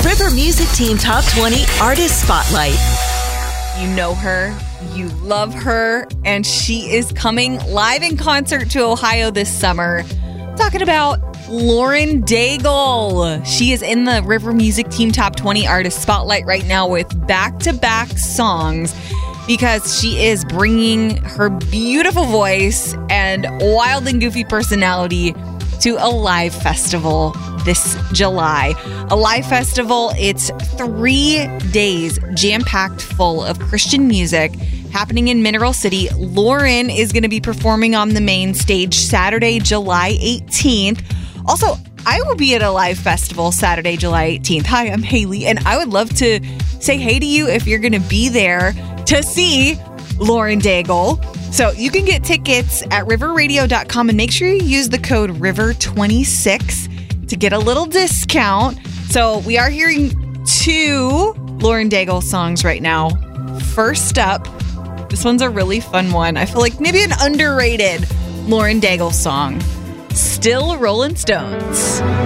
River Music Team Top 20 Artist Spotlight. You know her, you love her, and she is coming live in concert to Ohio this summer. I'm talking about Lauren Daigle. She is in the River Music Team Top 20 Artist Spotlight right now with back-to-back songs because she is bringing her beautiful voice and wild and goofy personality to a live festival this July. A live festival, it's 3 days jam-packed full of Christian music happening in Mineral City. Lauren is going to be performing on the main stage Saturday, July 18th. Also, I will be at a live festival Saturday, July 18th. Hi, I'm Haley, and I would love to say hey to you if you're going to be there to see Lauren Daigle. So you can get tickets at riverradio.com and make sure you use the code RIVER26 to get a little discount. So we are hearing 2 Lauren Daigle songs right now. First up, this one's a really fun one. I feel like maybe an underrated Lauren Daigle song. Still Rolling Stones.